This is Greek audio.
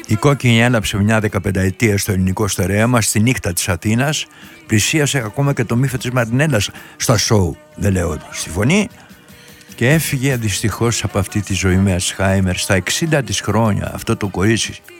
Η κόκκινη έλαψε μια 15ετία στο ελληνικό στερέαμα, στη νύχτα της Αθήνας, πλησίασε ακόμα και το μύθο της Μαρινέλλας στα σοου, δεν λέω στη φωνή, και έφυγε δυστυχώς από αυτή τη ζωή με Αλτσχάιμερ στα 60 της χρόνια. Αυτό το κορίτσι